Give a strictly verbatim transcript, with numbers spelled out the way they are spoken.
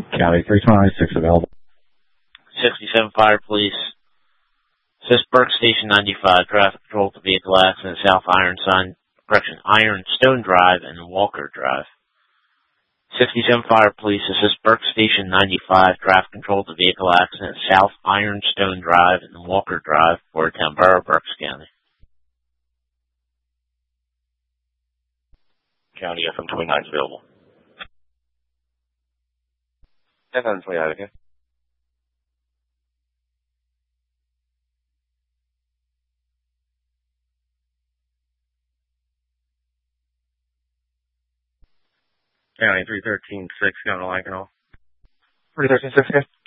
County three twenty-six available. sixty-seven Fire Police. Assist Burke Station ninety-five, traffic control to vehicle accident, South Ironstone, correction, Ironstone Drive and Walker Drive. sixty-seven Fire Police, assist Burke Station ninety-five, traffic control to vehicle accident, South Ironstone Drive and Walker Drive, Boardtown Borough, Berks County. County F M twenty-nine is available. F M twenty-nine, okay. County three thirteen six, going to Lankenau. three thirteen six, okay.